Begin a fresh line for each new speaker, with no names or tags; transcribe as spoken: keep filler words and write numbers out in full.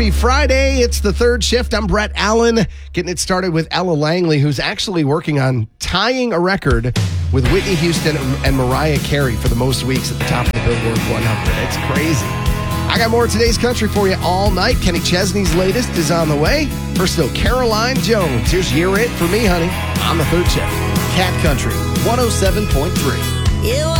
Happy Friday. It's the third shift. I'm Brett Allen, getting it started with Ella Langley, who's actually working on tying a record with Whitney Houston and Mariah Carey for the most weeks at the top of the Billboard one hundred. It's crazy. I got more of today's country for you all night. Kenny Chesney's latest is on the way. First, though, Caroline Jones. Here's Year It for me, honey, on the third shift.
Cat Country one oh seven point three.
You